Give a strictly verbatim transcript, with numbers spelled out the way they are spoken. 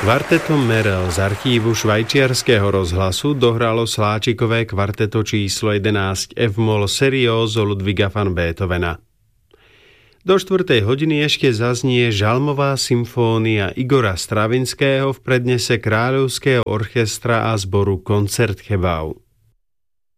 Kvarteto Merel z archívu švajčiarskeho rozhlasu dohralo sláčikové kvarteto číslo jedenásť F-moll Serioso Ludwiga van Beethovena. Do štvrtej hodiny ešte zaznie žalmová symfónia Igora Stravinského v prednese Kráľovského orchestra a zboru Koncertgebouw.